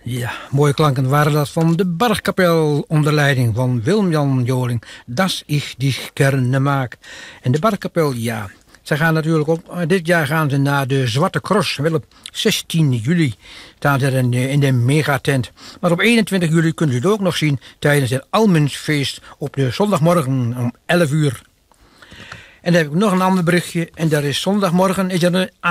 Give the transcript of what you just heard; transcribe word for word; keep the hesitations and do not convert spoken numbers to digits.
Ja, mooie klanken waren dat van de Bargkapel onder leiding van Willem-Jan Joling. Das ich dich gerne mag. En de Bargkapel, ja, ze gaan natuurlijk op. Dit jaar gaan ze naar de Zwarte Cross. Wel op zestien juli staan ze in de, in de megatent. Maar op eenentwintig juli kunnen ze het ook nog zien tijdens het Almensfeest op de zondagmorgen om elf uur. En dan heb ik nog een ander berichtje. En dat is zondagmorgen is er een